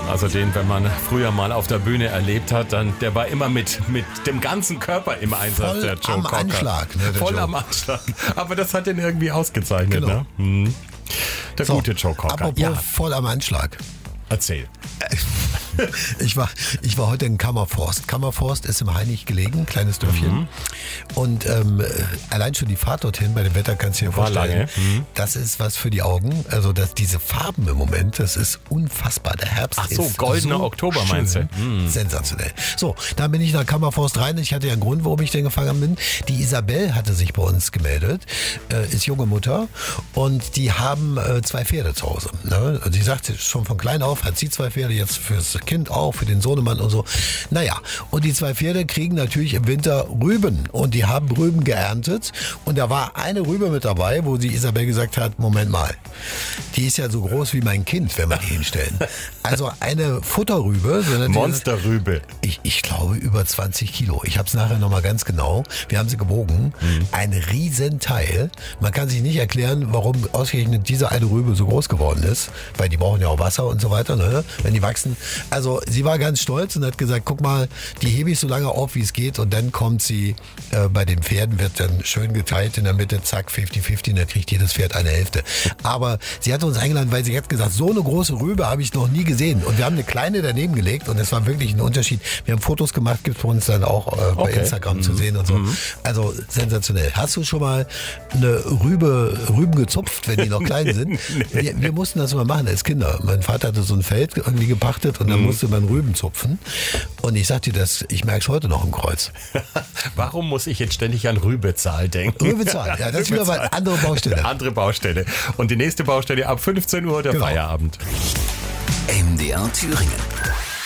Also den, wenn man früher mal auf der Bühne erlebt hat, dann der war immer mit dem ganzen Körper im Einsatz, Voll der Joe am Cocker. Anschlag, ne, der Voll Joe. am Anschlag. Aber das hat den irgendwie ausgezeichnet, Genau. ne? Mhm. Der gute Joe Cocker. Apropos Ja, voll am Anschlag. erzähl. Ich war heute in Kammerforst. Kammerforst ist im Hainich gelegen, kleines Dörfchen. Und allein schon die Fahrt dorthin, bei dem Wetter kannst du dir vorstellen, lange. das ist was für die Augen. Also diese Farben im Moment, das ist unfassbar. Der Herbst Ach so, ist goldener so Oktober schön. meinst du? Sensationell. So, dann bin ich nach Kammerforst rein. Ich hatte ja einen Grund, warum ich denn gefangen bin. Die Isabel hatte sich bei uns gemeldet, ist junge Mutter und die haben 2 Pferde zu Hause. Ne? Sie sagte schon von klein auf, hat sie 2 Pferde, jetzt fürs Kind auch, für den Sohnemann und so. Naja, und die 2 Pferde kriegen natürlich im Winter Rüben und die haben Rüben geerntet und da war eine Rübe mit dabei, wo die Isabel gesagt hat, Moment mal, die ist ja so groß wie mein Kind, wenn wir die hinstellen. Also eine Futterrübe. So Monsterrübe. Ich glaube über 20 Kilo. Ich habe es nachher nochmal ganz genau. Wir haben sie gewogen. Ein Riesenteil. Man kann sich nicht erklären, warum ausgerechnet diese eine Rübe so groß geworden ist, weil die brauchen ja auch Wasser und so weiter, ne? Wenn die wachsen. Also sie war ganz stolz und hat gesagt, guck mal, die hebe ich so lange auf, wie es geht und dann kommt sie, bei den Pferden wird dann schön geteilt in der Mitte, zack, 50-50 und dann kriegt jedes Pferd eine Hälfte. Aber sie hat uns eingeladen, weil sie hat gesagt, so eine große Rübe habe ich noch nie gesehen. Und wir haben eine kleine daneben gelegt und es war wirklich ein Unterschied. Wir haben Fotos gemacht, gibt es bei uns dann auch bei Instagram zu sehen und so. Also sensationell. Hast du schon mal eine Rüben gezupft, wenn die noch klein sind? Wir mussten das mal machen als Kinder. Mein Vater hatte so ein Feld irgendwie gepachtet und dann musste man Rüben zupfen. Und ich sag dir das, ich merke es heute noch im Kreuz. Warum muss ich jetzt ständig an Rübezahl denken? Rübezahl, ja, das ist wieder eine andere Baustelle. Andere Baustelle. Und die nächste Baustelle ab 15 Uhr der Genau. Feierabend. MDR Thüringen.